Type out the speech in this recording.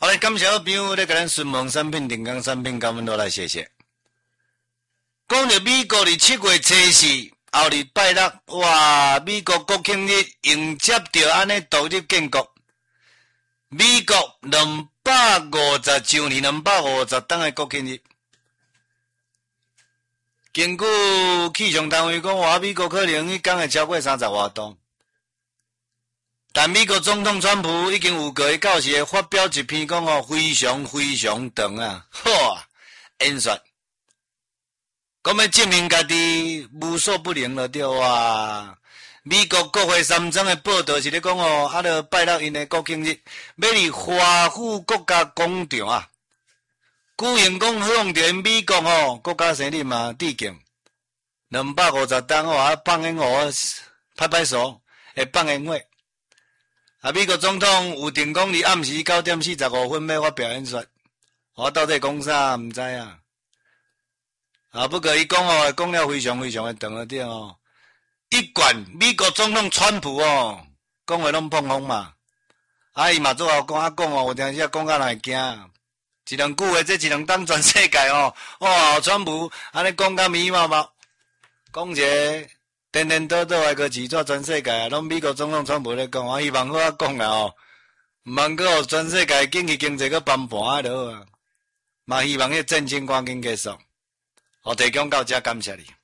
来感谢好朋友咧，甲咱顺丰产品、电工产品，甲阮都来谢谢。讲到美国伫7月初4后日拜六，哇！美国国庆日迎接着安尼独立建国，美国250周年、250档的国庆日。根据气象单位讲话，美国可能迄天会超过30外度。但美国总统川普已经有个伊到时发表一篇讲非常非常长啊，好演说，讲要证明家己无所不能了对啊。美国国会山庄的报道是咧讲啊著拜六因的国庆日，要伫华府国家广场啊，举行讲向着美国国家生日嘛致敬，250档啊放烟火，拍拍手，会放烟火。啊！美国总统有定讲伫暗时9点45分要发表演说，我到底讲啥毋知啊。啊，不过伊讲讲了非常非常的长了对哦。一贯美国总统川普讲话拢碰风嘛。啊，伊嘛做好讲有当时讲到人会惊。一两句话，这一两档全世界哇！川普安尼讲甲咪毛毛，讲一个。颠颠倒倒的个字纸全世界啊，拢美国总统川普咧讲，我希望好讲啦毋通阁互全世界经济阁翻盘啊，就好啊。嘛希望迄战争赶紧结束。我提供到这，感谢你。